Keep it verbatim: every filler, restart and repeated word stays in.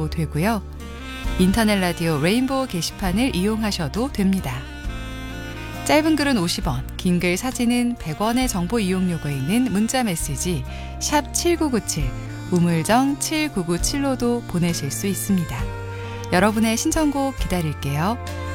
하셔도 되고요. 인터넷 라디오 레인보우 게시판을 이용하셔도 됩니다. 짧은 글은 오십 원, 긴 글 사진은 백 원의 정보 이용료가 있는 문자 메시지 샵 칠구구칠, 우물정 칠구구칠로도 보내실 수 있습니다. 여러분의 신청곡 기다릴게요.